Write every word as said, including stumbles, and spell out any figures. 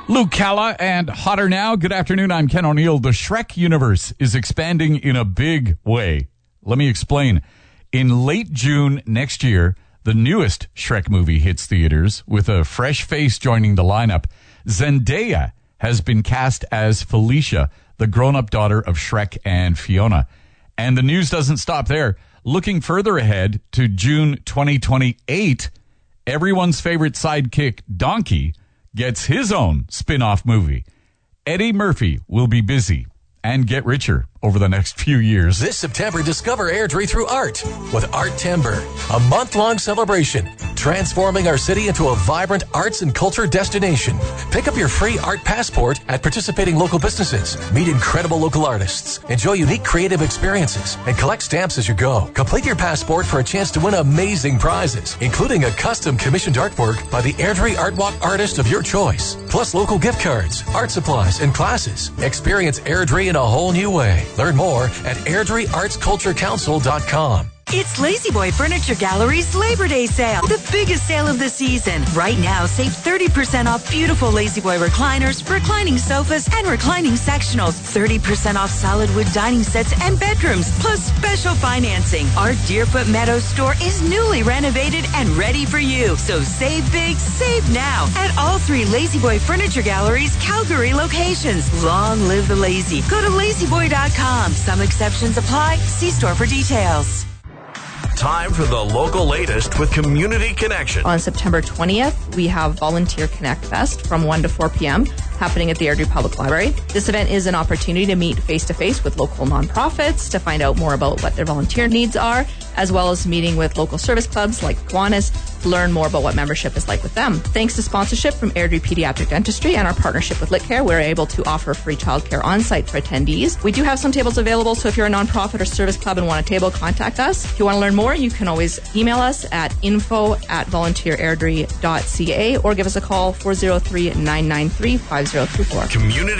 Luke Calla and Hotter Now. Good afternoon. I'm Ken O'Neill. The Shrek universe is expanding in a big way. Let me explain. In late June next year, the newest Shrek movie hits theaters with a fresh face joining the lineup. Zendaya has been cast as Felicia, the grown-up daughter of Shrek and Fiona. And the news doesn't stop there. Looking further ahead to June twenty twenty-eight, everyone's favorite sidekick, Donkey, gets his own spin-off movie. Eddie Murphy will be busy and get richer over the next few years. This September, discover Airdrie through art with Art Timber, a month-long celebration transforming our city into a vibrant arts and culture destination. Pick up your free art passport at participating local businesses. Meet incredible local artists. Enjoy unique creative experiences and collect stamps as you go. Complete your passport for a chance to win amazing prizes, including a custom commissioned artwork by the Airdrie Art Walk artist of your choice, plus local gift cards, art supplies, and classes. Experience Airdrie in a whole new way. Learn more at airdrie arts culture council dot com. It's La-Z-Boy Furniture Gallery's Labor Day sale, the biggest sale of the season. Right now, save thirty percent off beautiful La-Z-Boy recliners, reclining sofas, and reclining sectionals. thirty percent off solid wood dining sets and bedrooms, plus special financing. Our Deerfoot Meadows store is newly renovated and ready for you. So save big, save now at all three La-Z-Boy Furniture Gallery's Calgary locations. Long live the lazy. Go to lazy boy dot com. Some exceptions apply. See store for details. Time for the local latest with Community Connection. On September twentieth, we have Volunteer Connect Fest from one to four p.m. happening at the Airdrie Public Library. This event is an opportunity to meet face-to-face with local nonprofits to find out more about what their volunteer needs are, as well as meeting with local service clubs like Kiwanis to learn more about what membership is like with them. Thanks to sponsorship from Airdrie Pediatric Dentistry and our partnership with LitCare, we're able to offer free childcare on-site for attendees. We do have some tables available, so if you're a nonprofit or service club and want a table, contact us. If you want to learn more, you can always email us at info at volunteer airdrie dot c a or give us a call four oh three, nine nine three, five oh three four. Community